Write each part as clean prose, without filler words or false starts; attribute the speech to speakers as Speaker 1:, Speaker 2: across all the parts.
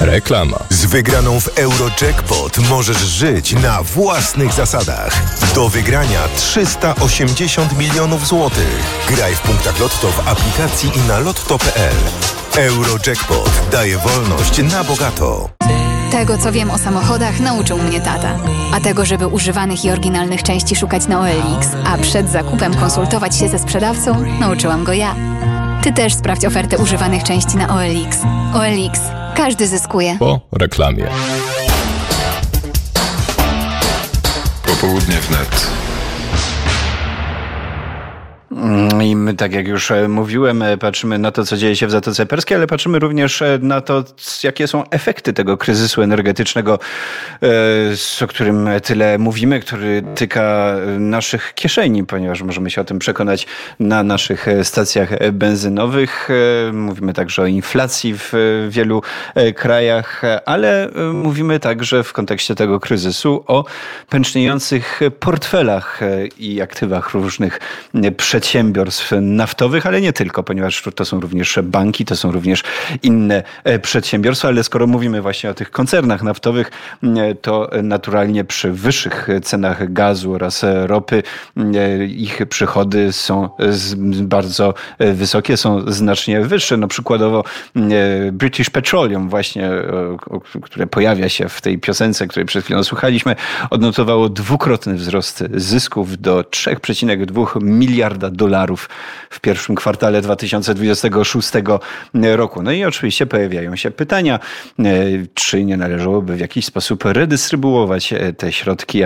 Speaker 1: Reklama.
Speaker 2: Z wygraną w Eurojackpot możesz żyć na własnych zasadach. Do wygrania 380 milionów złotych. Graj w punktach Lotto w aplikacji i na lotto.pl. Eurojackpot daje wolność na bogato.
Speaker 3: Tego, co wiem o samochodach, nauczył mnie tata. A tego, żeby używanych i oryginalnych części szukać na OLX, a przed zakupem konsultować się ze sprzedawcą, nauczyłam go ja. Ty też sprawdź ofertę używanych części na OLX. OLX. Każdy zyskuje.
Speaker 1: Po reklamie.
Speaker 4: Popołudnie wnet.
Speaker 5: I my, tak jak już mówiłem, patrzymy na to, co dzieje się w Zatoce Perskiej, ale patrzymy również na to, jakie są efekty tego kryzysu energetycznego, o którym tyle mówimy, który tyka naszych kieszeni, ponieważ możemy się o tym przekonać na naszych stacjach benzynowych. Mówimy także o inflacji w wielu krajach, ale mówimy także w kontekście tego kryzysu o pęczniejących portfelach i aktywach różnych przedsiębiorstw naftowych, ale nie tylko, ponieważ to są również banki, to są również inne przedsiębiorstwa, ale skoro mówimy właśnie o tych koncernach naftowych, to naturalnie przy wyższych cenach gazu oraz ropy ich przychody są bardzo wysokie, są znacznie wyższe. No przykładowo British Petroleum właśnie, które pojawia się w tej piosence, której przed chwilą słuchaliśmy, odnotowało dwukrotny wzrost zysków do 3,2 miliarda dolarów w pierwszym kwartale 2026 roku. No i oczywiście pojawiają się pytania, czy nie należałoby w jakiś sposób redystrybuować te środki,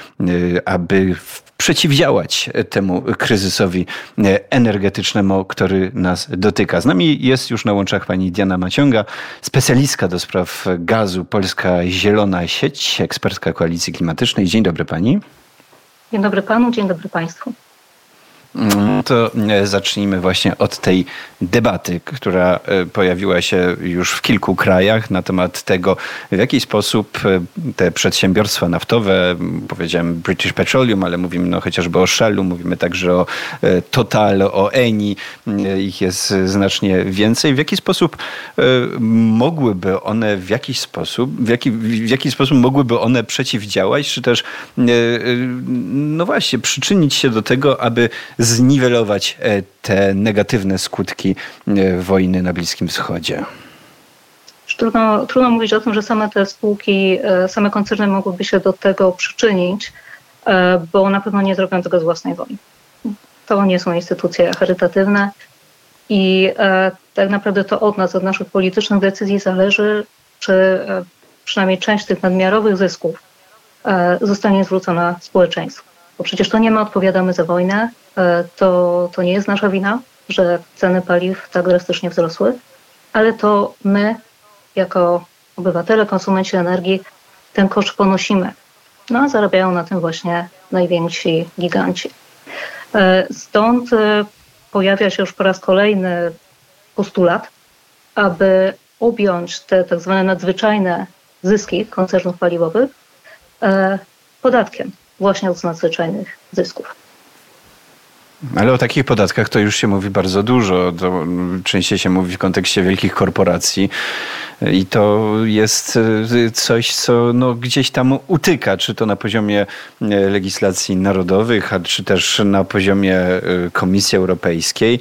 Speaker 5: aby przeciwdziałać temu kryzysowi energetycznemu, który nas dotyka. Z nami jest już na łączach pani Diana Maciąga, specjalistka do spraw gazu, Polska Zielona Sieć, ekspertka Koalicji Klimatycznej. Dzień dobry pani.
Speaker 6: Dzień dobry panu, dzień dobry państwu.
Speaker 5: To zacznijmy właśnie od tej debaty, która pojawiła się już w kilku krajach na temat tego, w jaki sposób te przedsiębiorstwa naftowe, powiedziałem British Petroleum, ale mówimy chociażby o Shellu, mówimy także o Total, o Eni, ich jest znacznie więcej. W jaki sposób mogłyby one w jaki sposób mogłyby one przeciwdziałać, czy też no właśnie przyczynić się do tego, aby zniwelować te negatywne skutki wojny na Bliskim Wschodzie?
Speaker 6: Trudno mówić o tym, że same te spółki, same koncerny mogłyby się do tego przyczynić, bo na pewno nie zrobią tego z własnej woli. To nie są instytucje charytatywne i tak naprawdę to od nas, od naszych politycznych decyzji zależy, czy przynajmniej część tych nadmiarowych zysków zostanie zwrócona społeczeństwu. Bo przecież to nie my odpowiadamy za wojnę, to nie jest nasza wina, że ceny paliw tak drastycznie wzrosły, ale to my, jako obywatele, konsumenci energii, ten koszt ponosimy. No a zarabiają na tym właśnie najwięksi giganci. Stąd pojawia się już po raz kolejny postulat, aby objąć te tak zwane nadzwyczajne zyski koncernów paliwowych podatkiem właśnie od nadzwyczajnych zysków.
Speaker 5: Ale o takich podatkach to już się mówi bardzo dużo. To częściej się mówi w kontekście wielkich korporacji i to jest coś, co gdzieś tam utyka, czy to na poziomie legislacji narodowych, a czy też na poziomie Komisji Europejskiej.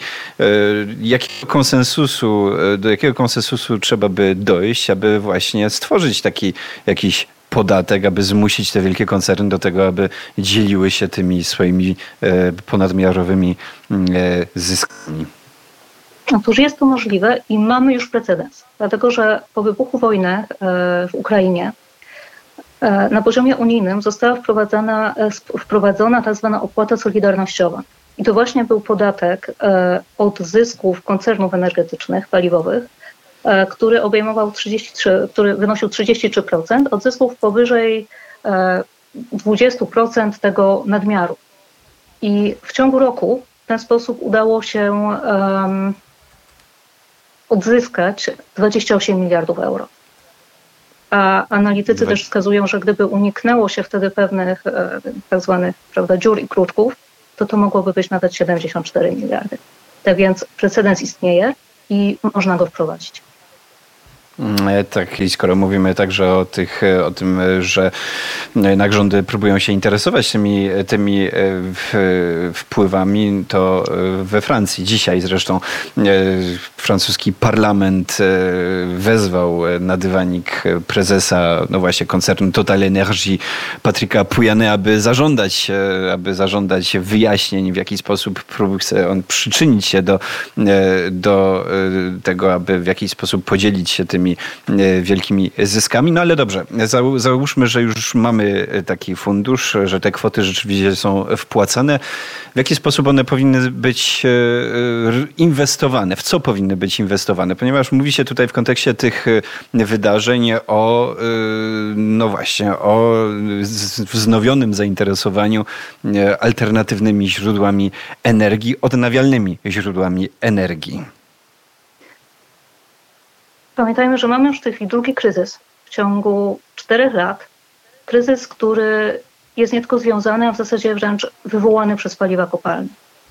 Speaker 5: Do jakiego konsensusu trzeba by dojść, aby właśnie stworzyć taki jakiś podatek, aby zmusić te wielkie koncerny do tego, aby dzieliły się tymi swoimi ponadmiarowymi zyskami?
Speaker 6: Otóż jest to możliwe i mamy już precedens, dlatego że po wybuchu wojny w Ukrainie na poziomie unijnym została wprowadzona tak zwana opłata solidarnościowa. I to właśnie był podatek od zysków koncernów energetycznych, paliwowych, który który wynosił 33% od zysków powyżej 20% tego nadmiaru. I w ciągu roku w ten sposób udało się odzyskać 28 miliardów euro. A analitycy też wskazują, że gdyby uniknęło się wtedy pewnych tak zwanych dziur i kruczków, to mogłoby być nawet 74 miliardy. Tak więc precedens istnieje i można go wprowadzić.
Speaker 5: Tak, i skoro mówimy także o tym, że jednak rządy próbują się interesować tymi wpływami, to we Francji dzisiaj zresztą francuski parlament wezwał na dywanik prezesa, no właśnie, koncernu Total Energy Patryka Pouyanné, aby zażądać wyjaśnień, w jaki sposób chce on przyczynić się do tego, aby w jakiś sposób podzielić się tymi wielkimi zyskami. No ale dobrze, załóżmy, że już mamy taki fundusz, że te kwoty rzeczywiście są wpłacane. W jaki sposób one powinny być inwestowane? W co powinny być inwestowane? Ponieważ mówi się tutaj w kontekście tych wydarzeń o wznowionym zainteresowaniu alternatywnymi źródłami energii, odnawialnymi źródłami energii.
Speaker 6: Pamiętajmy, że mamy już w tej chwili drugi kryzys w ciągu 4 lat. Kryzys, który jest nie tylko związany, a w zasadzie wręcz wywołany przez paliwa kopalne.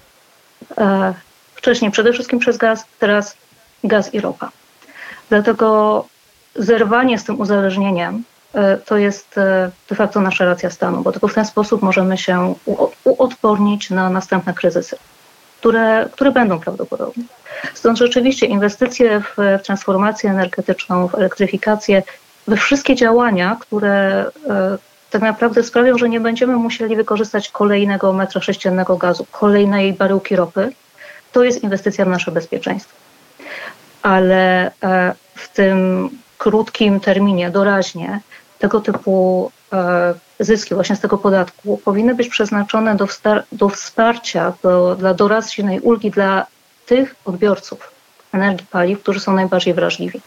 Speaker 6: Wcześniej przede wszystkim przez gaz, teraz gaz i ropa. Dlatego zerwanie z tym uzależnieniem to jest de facto nasza racja stanu, bo tylko w ten sposób możemy się uodpornić na następne kryzysy, które będą prawdopodobne. Stąd rzeczywiście inwestycje w transformację energetyczną, w elektryfikację, we wszystkie działania, które tak naprawdę sprawią, że nie będziemy musieli wykorzystać kolejnego metra sześciennego gazu, kolejnej baryłki ropy, to jest inwestycja w nasze bezpieczeństwo. Ale w tym krótkim terminie, doraźnie, tego typu zyski właśnie z tego podatku powinny być przeznaczone do wsparcia, dla doraźnej ulgi dla tych odbiorców energii paliw, którzy są najbardziej wrażliwi,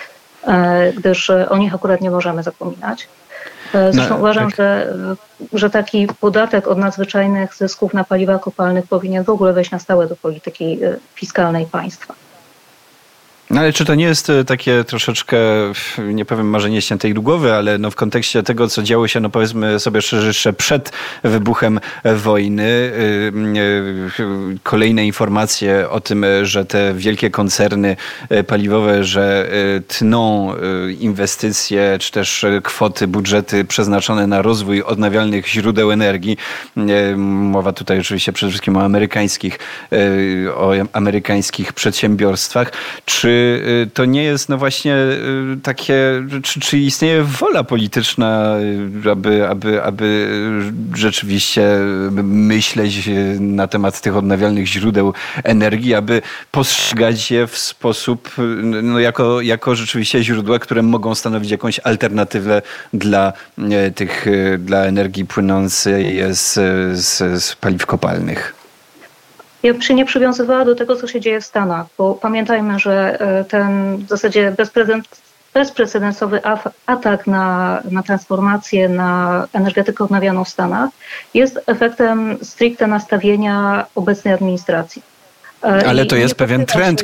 Speaker 6: gdyż o nich akurat nie możemy zapominać. Zresztą uważam, tak, że taki podatek od nadzwyczajnych zysków na paliwa kopalnych powinien w ogóle wejść na stałe do polityki fiskalnej państwa.
Speaker 5: No ale czy to nie jest takie troszeczkę, nie powiem marzenie ściętej głowy, ale no w kontekście tego, co działo się, no powiedzmy sobie szczerze, jeszcze przed wybuchem wojny, kolejne informacje o tym, że te wielkie koncerny paliwowe, że tną inwestycje, czy też kwoty, budżety przeznaczone na rozwój odnawialnych źródeł energii. Mowa tutaj oczywiście przede wszystkim o amerykańskich przedsiębiorstwach. Czy to nie jest no właśnie takie, czy istnieje wola polityczna, aby rzeczywiście myśleć na temat tych odnawialnych źródeł energii, aby postrzegać je w sposób, no jako rzeczywiście źródła, które mogą stanowić jakąś alternatywę dla energii płynącej z paliw kopalnych?
Speaker 6: Ja bym się nie przywiązywała do tego, co się dzieje w Stanach, bo pamiętajmy, że ten w zasadzie bezprecedensowy atak na transformację, na energetykę odnawialną w Stanach jest efektem stricte nastawienia obecnej administracji.
Speaker 5: Ale to jest pewien trend,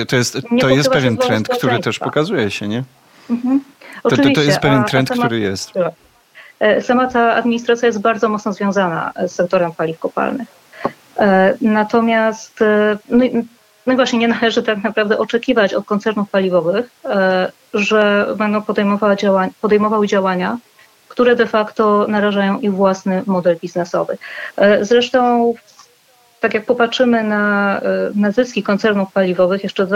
Speaker 5: który też pokazuje się, nie?
Speaker 6: Mhm.
Speaker 5: To jest pewien trend, który jest.
Speaker 6: Sama ta administracja jest bardzo mocno związana z sektorem paliw kopalnych. Natomiast no i właśnie nie należy tak naprawdę oczekiwać od koncernów paliwowych, że będą podejmowały działania, które de facto narażają ich własny model biznesowy. Zresztą tak jak popatrzymy na zyski koncernów paliwowych jeszcze w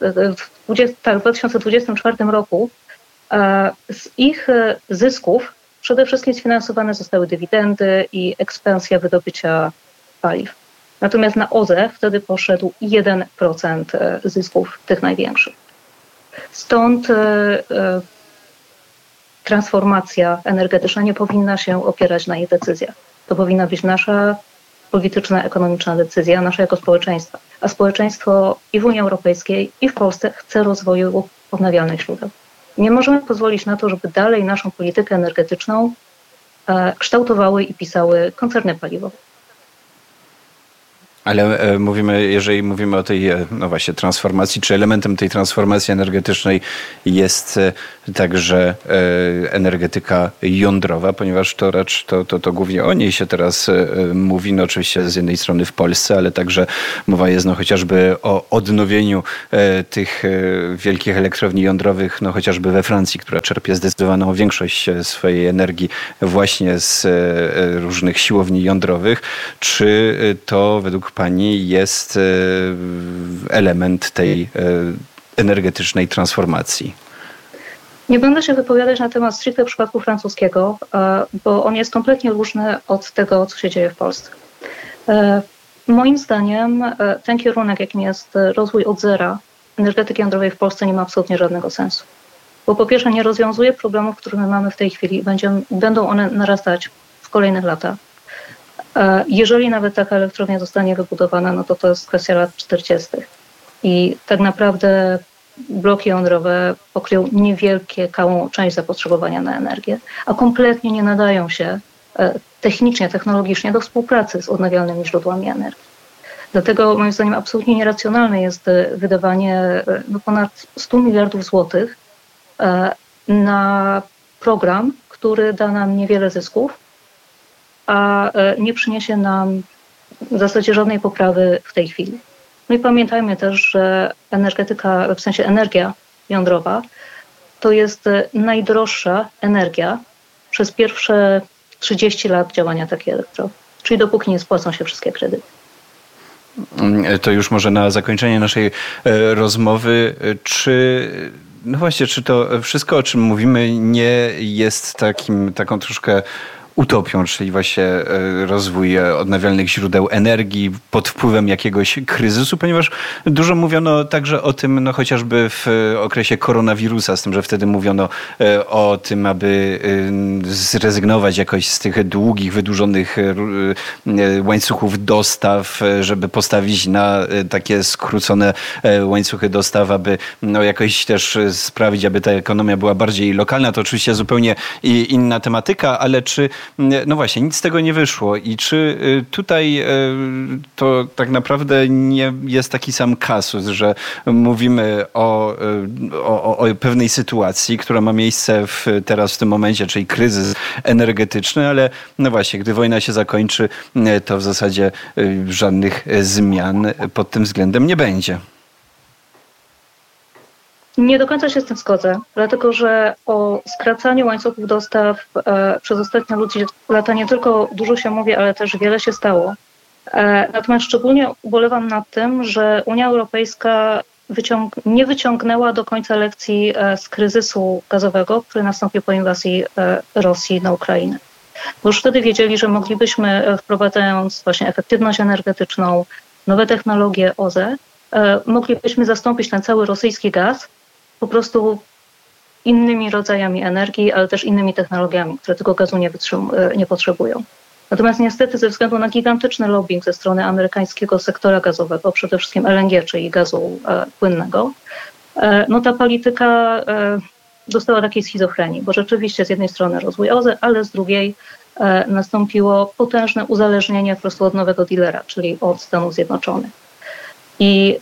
Speaker 6: 2024 roku, z ich zysków przede wszystkim sfinansowane zostały dywidendy i ekspansja wydobycia paliw. Natomiast na OZE wtedy poszedł 1% zysków tych największych. Stąd transformacja energetyczna nie powinna się opierać na ich decyzjach. To powinna być nasza polityczna, ekonomiczna decyzja, nasza jako społeczeństwa. A społeczeństwo i w Unii Europejskiej, i w Polsce chce rozwoju odnawialnych źródeł. Nie możemy pozwolić na to, żeby dalej naszą politykę energetyczną kształtowały i pisały koncerny paliwowe.
Speaker 5: Ale jeżeli mówimy o tej, no właśnie, transformacji, czy elementem tej transformacji energetycznej jest także energetyka jądrowa, ponieważ to głównie o niej się teraz mówi, no oczywiście z jednej strony w Polsce, ale także mowa jest no chociażby o odnowieniu tych wielkich elektrowni jądrowych, no chociażby we Francji, która czerpie zdecydowaną większość swojej energii właśnie z różnych siłowni jądrowych. Czy to według pani jest element tej energetycznej transformacji?
Speaker 6: Nie będę się wypowiadać na temat stricte przypadku francuskiego, bo on jest kompletnie różny od tego, co się dzieje w Polsce. Moim zdaniem ten kierunek, jakim jest rozwój od zera energetyki jądrowej w Polsce, nie ma absolutnie żadnego sensu. Bo po pierwsze nie rozwiązuje problemów, które my mamy w tej chwili i będą one narastać w kolejnych latach. Jeżeli nawet taka elektrownia zostanie wybudowana, no to jest kwestia lat 40. I tak naprawdę bloki jądrowe pokryją niewielką część zapotrzebowania na energię, a kompletnie nie nadają się technicznie, technologicznie do współpracy z odnawialnymi źródłami energii. Dlatego moim zdaniem absolutnie nieracjonalne jest wydawanie ponad 100 miliardów złotych na program, który da nam niewiele zysków, a nie przyniesie nam w zasadzie żadnej poprawy w tej chwili. No i pamiętajmy też, że energetyka, w sensie energia jądrowa, to jest najdroższa energia przez pierwsze 30 lat działania takiej elektrowni, czyli dopóki nie spłacą się wszystkie kredyty.
Speaker 5: To już może na zakończenie naszej rozmowy, czy to wszystko, o czym mówimy, nie jest taką troszkę utopią, czyli właśnie rozwój odnawialnych źródeł energii pod wpływem jakiegoś kryzysu, ponieważ dużo mówiono także o tym, no chociażby w okresie koronawirusa, z tym, że wtedy mówiono o tym, aby zrezygnować jakoś z tych długich, wydłużonych łańcuchów dostaw, żeby postawić na takie skrócone łańcuchy dostaw, aby no jakoś też sprawić, aby ta ekonomia była bardziej lokalna. To oczywiście zupełnie inna tematyka, ale czy no właśnie, nic z tego nie wyszło i czy tutaj to tak naprawdę nie jest taki sam kasus, że mówimy o pewnej sytuacji, która ma miejsce teraz w tym momencie, czyli kryzys energetyczny, ale no właśnie, gdy wojna się zakończy, to w zasadzie żadnych zmian pod tym względem nie będzie.
Speaker 6: Nie do końca się z tym zgodzę, dlatego że o skracaniu łańcuchów dostaw przez ostatnie lata nie tylko dużo się mówi, ale też wiele się stało. Natomiast szczególnie ubolewam nad tym, że Unia Europejska nie wyciągnęła do końca lekcji z kryzysu gazowego, który nastąpił po inwazji Rosji na Ukrainę. Bo już wtedy wiedzieli, że moglibyśmy, wprowadzając właśnie efektywność energetyczną, nowe technologie OZE, moglibyśmy zastąpić ten cały rosyjski gaz po prostu innymi rodzajami energii, ale też innymi technologiami, które tego gazu nie potrzebują. Natomiast niestety ze względu na gigantyczny lobbying ze strony amerykańskiego sektora gazowego, przede wszystkim LNG, czyli gazu płynnego, no ta polityka dostała takiej schizofrenii, bo rzeczywiście z jednej strony rozwój OZE, ale z drugiej nastąpiło potężne uzależnienie po prostu od nowego dealera, czyli od Stanów Zjednoczonych. I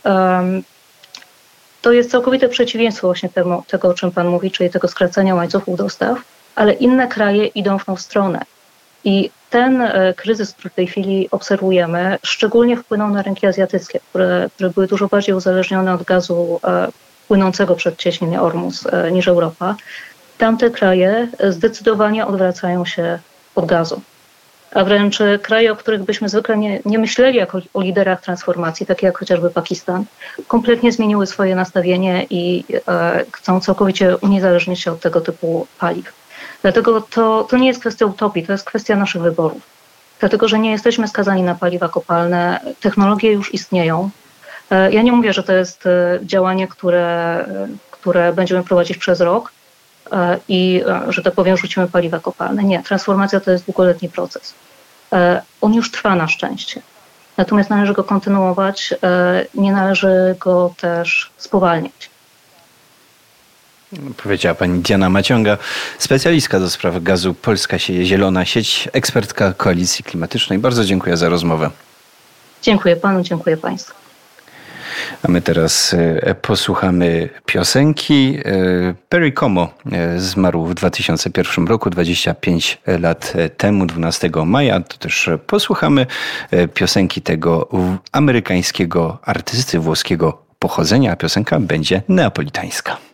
Speaker 6: to jest całkowite przeciwieństwo właśnie tego, o czym Pan mówi, czyli tego skracania łańcuchów dostaw, ale inne kraje idą w tą stronę. I ten kryzys, który w tej chwili obserwujemy, szczególnie wpłynął na rynki azjatyckie, które były dużo bardziej uzależnione od gazu płynącego przez cieśninę Ormus niż Europa. Tamte kraje zdecydowanie odwracają się od gazu. A wręcz kraje, o których byśmy zwykle nie myśleli jako o liderach transformacji, takie jak chociażby Pakistan, kompletnie zmieniły swoje nastawienie i chcą całkowicie uniezależnić się od tego typu paliw. Dlatego to nie jest kwestia utopii, to jest kwestia naszych wyborów. Dlatego, że nie jesteśmy skazani na paliwa kopalne, technologie już istnieją. Ja nie mówię, że to jest działanie, które będziemy prowadzić przez rok i, że tak powiem, rzucimy paliwa kopalne. Nie, transformacja to jest długoletni proces. On już trwa na szczęście. Natomiast należy go kontynuować, nie należy go też spowalniać.
Speaker 5: Powiedziała pani Diana Maciąga, specjalistka do spraw gazu Polska Sieje Zielona Sieć, ekspertka Koalicji Klimatycznej. Bardzo dziękuję za rozmowę.
Speaker 6: Dziękuję panu, dziękuję państwu.
Speaker 5: A my teraz posłuchamy piosenki. Perry Como zmarł w 2001 roku, 25 lat temu, 12 maja. To też posłuchamy piosenki tego amerykańskiego artysty włoskiego pochodzenia. Piosenka będzie neapolitańska.